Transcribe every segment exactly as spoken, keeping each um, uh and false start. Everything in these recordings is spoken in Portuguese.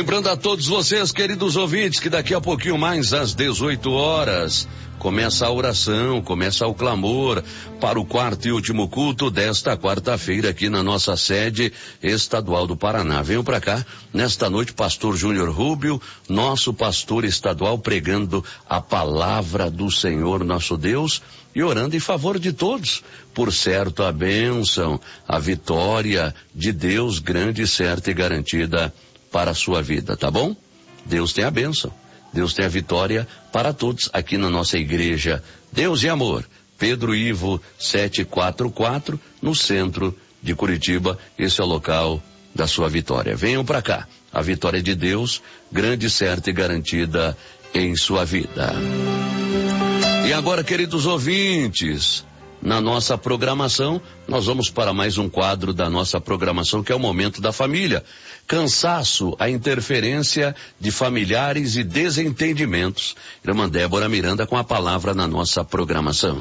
Lembrando a todos vocês, queridos ouvintes, que daqui a pouquinho mais às dezoito horas começa a oração, começa o clamor para o quarto e último culto desta quarta-feira aqui na nossa sede estadual do Paraná. Venham para cá, nesta noite, pastor Júnior Rubio, nosso pastor estadual, pregando a palavra do Senhor nosso Deus e orando em favor de todos. Por certo, a bênção, a vitória de Deus grande, certa e garantida para a sua vida, tá bom? Deus tem a bênção, Deus tem a vitória para todos aqui na nossa igreja Deus e Amor, Pedro Ivo setecentos e quarenta e quatro, no centro de Curitiba. Esse é o local da sua vitória. Venham para cá, a vitória de Deus, grande, certa e garantida em sua vida. E agora, queridos ouvintes, na nossa programação, nós vamos para mais um quadro da nossa programação, que é o Momento da Família. Cansaço, a interferência de familiares e desentendimentos. Irmã Débora Miranda com a palavra na nossa programação.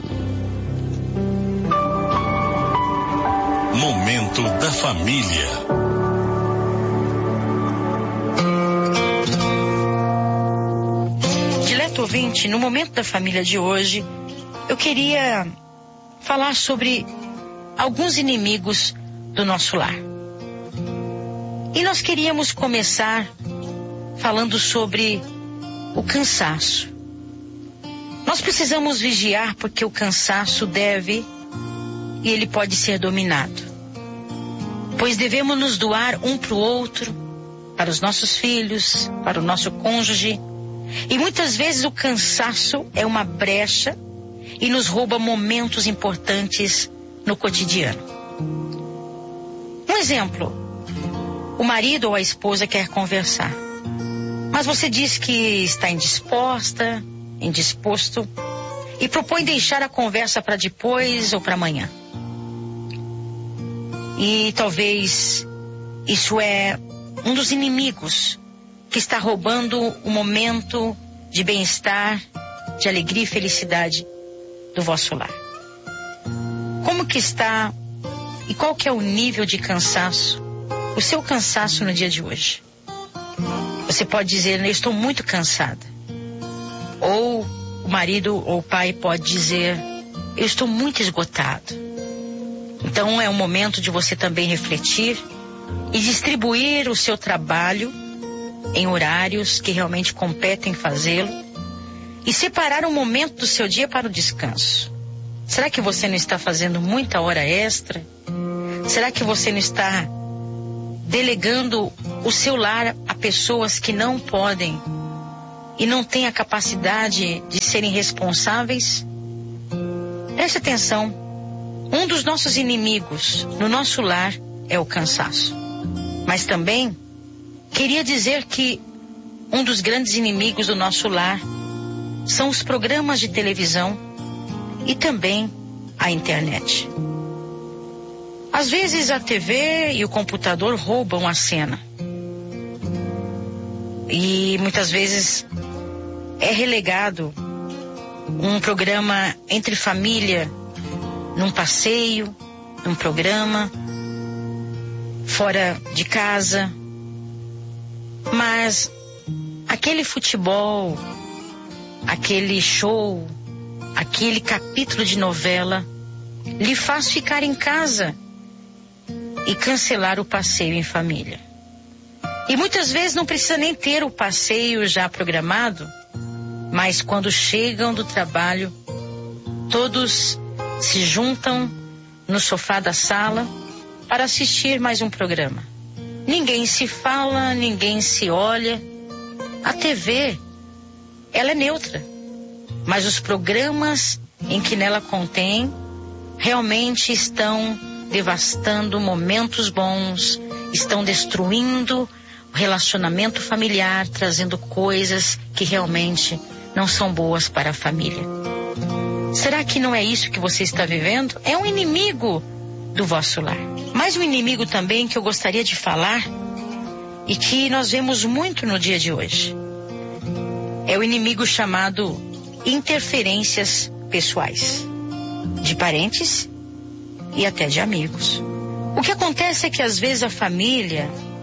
Momento da Família. Dileto ouvinte, no Momento da Família de hoje, eu queria falar sobre alguns inimigos do nosso lar. E nós queríamos começar falando sobre o cansaço. Nós precisamos vigiar porque o cansaço deve e ele pode ser dominado. Pois devemos nos doar um para o outro, para os nossos filhos, para o nosso cônjuge. E muitas vezes o cansaço é uma brecha e nos rouba momentos importantes no cotidiano. Um exemplo, o marido ou a esposa quer conversar, mas você diz que está indisposta, indisposto, e propõe deixar a conversa para depois ou para amanhã. E talvez isso é um dos inimigos que está roubando o momento de bem-estar, de alegria e felicidade do vosso lar. Como que está e qual que é o nível de cansaço, o seu cansaço no dia de hoje? Você pode dizer, eu estou muito cansada. Ou o marido ou o pai pode dizer, eu estou muito esgotado. Então é um momento de você também refletir e distribuir o seu trabalho em horários que realmente competem fazê-lo e separar um momento do seu dia para o descanso. Será que você não está fazendo muita hora extra? Será que você não está delegando o seu lar a pessoas que não podem e não têm a capacidade de serem responsáveis? Preste atenção. Um dos nossos inimigos no nosso lar é o cansaço. Mas também queria dizer que um dos grandes inimigos do nosso lar são os programas de televisão e também a internet. Às vezes a T V e o computador roubam a cena. E muitas vezes é relegado um programa entre família, num passeio, num programa, fora de casa. Mas aquele futebol, aquele show, aquele capítulo de novela lhe faz ficar em casa e cancelar o passeio em família. E muitas vezes não precisa nem ter o passeio já programado, mas quando chegam do trabalho, todos se juntam no sofá da sala para assistir mais um programa. Ninguém se fala, ninguém se olha. A T V, ela é neutra, mas os programas em que nela contém realmente estão devastando momentos bons, estão destruindo o relacionamento familiar, trazendo coisas que realmente não são boas para a família. Será que não é isso que você está vivendo? É um inimigo do vosso lar. Mas um inimigo também que eu gostaria de falar e que nós vemos muito no dia de hoje é o inimigo chamado interferências pessoais, de parentes e até de amigos. O que acontece é que às vezes a família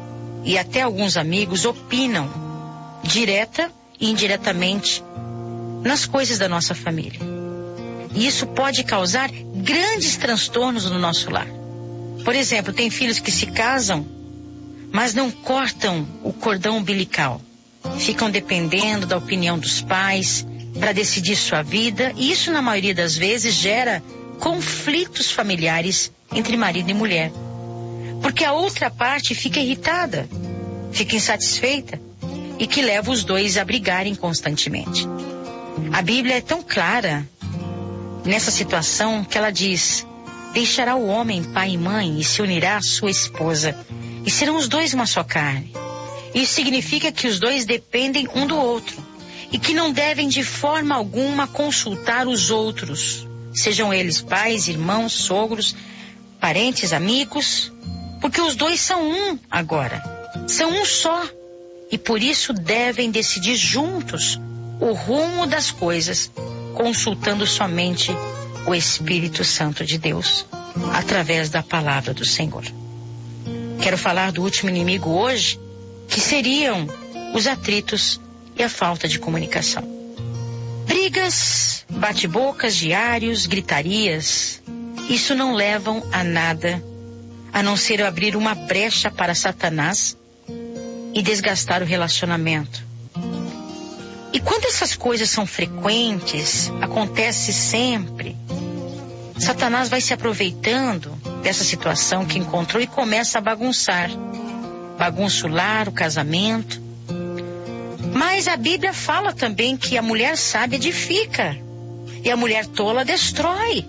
e até alguns amigos opinam, direta e indiretamente, nas coisas da nossa família. E isso pode causar grandes transtornos no nosso lar. Por exemplo, tem filhos que se casam, mas não cortam o cordão umbilical. Ficam dependendo da opinião dos pais para decidir sua vida, e isso, na maioria das vezes, gera conflitos familiares entre marido e mulher. Porque a outra parte fica irritada, fica insatisfeita, e que leva os dois a brigarem constantemente. A Bíblia é tão clara nessa situação que ela diz: deixará o homem pai e mãe e se unirá à sua esposa, e serão os dois uma só carne. Isso significa que os dois dependem um do outro e que não devem de forma alguma consultar os outros, sejam eles pais, irmãos, sogros, parentes, amigos, porque os dois são um agora, são um só, e por isso devem decidir juntos o rumo das coisas, consultando somente o Espírito Santo de Deus, através da palavra do Senhor. Quero falar do último inimigo hoje, que seriam os atritos e a falta de comunicação. Brigas, bate-bocas diários, gritarias, isso não levam a nada, a não ser abrir uma brecha para Satanás e desgastar o relacionamento. E quando essas coisas são frequentes, acontece sempre, Satanás vai se aproveitando dessa situação que encontrou e começa a bagunçar. Bagunça o lar, o casamento. Mas a Bíblia fala também que a mulher sábia edifica e a mulher tola destrói.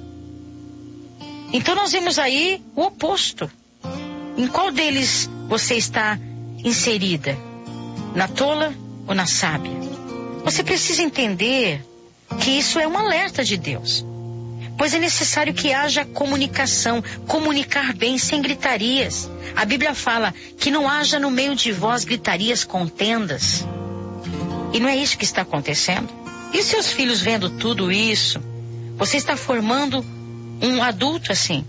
Então nós vemos aí o oposto. Em qual deles você está inserida? Na tola ou na sábia? Você precisa entender que isso é um alerta de Deus. Pois é necessário que haja comunicação, comunicar bem, sem gritarias. A Bíblia fala que não haja no meio de vós gritarias, contendas. E não é isso que está acontecendo? E seus filhos vendo tudo isso? Você está formando um adulto assim.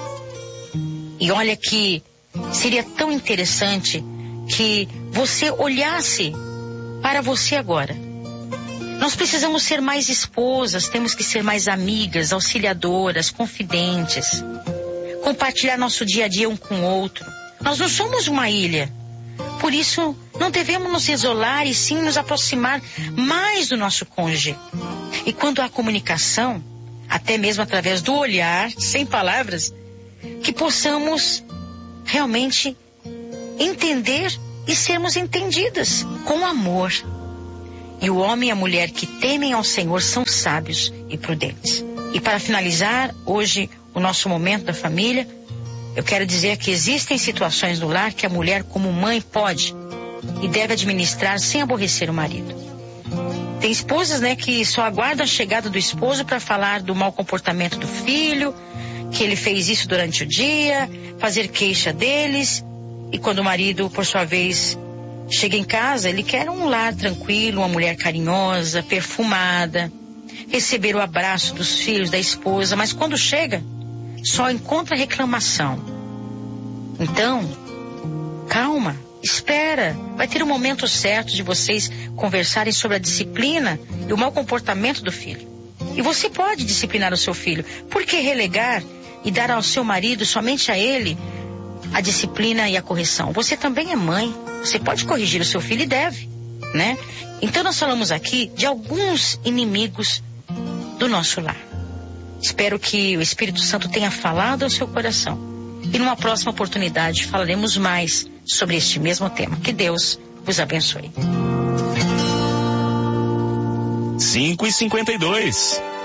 E olha que seria tão interessante que você olhasse para você agora. Nós precisamos ser mais esposas, temos que ser mais amigas, auxiliadoras, confidentes. Compartilhar nosso dia a dia um com o outro. Nós não somos uma ilha. Por isso, não devemos nos isolar e sim nos aproximar mais do nosso cônjuge. E quando há comunicação, até mesmo através do olhar, sem palavras, que possamos realmente entender e sermos entendidas com amor. E o homem e a mulher que temem ao Senhor são sábios e prudentes. E para finalizar, hoje, o nosso momento da família, eu quero dizer que existem situações no lar que a mulher, como mãe, pode e deve administrar sem aborrecer o marido. Tem esposas, né, que só aguardam a chegada do esposo para falar do mau comportamento do filho, que ele fez isso durante o dia, fazer queixa deles. E quando o marido, por sua vez, chega em casa, ele quer um lar tranquilo, uma mulher carinhosa, perfumada, receber o abraço dos filhos, da esposa, mas quando chega, só encontra reclamação. Então, calma, espera, vai ter um momento certo de vocês conversarem sobre a disciplina e o mau comportamento do filho. E você pode disciplinar o seu filho. Por que relegar e dar ao seu marido, somente a ele, a disciplina e a correção? Você também é mãe. Você pode corrigir o seu filho e deve, né? Então nós falamos aqui de alguns inimigos do nosso lar. Espero que o Espírito Santo tenha falado ao seu coração. E numa próxima oportunidade falaremos mais sobre este mesmo tema. Que Deus vos abençoe. cinco e cinquenta e dois.